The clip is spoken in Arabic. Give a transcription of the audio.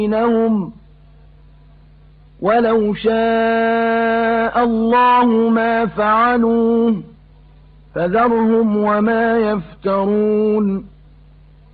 بينهم ولو شاء الله ما فعلوه فذرهم وما يفترون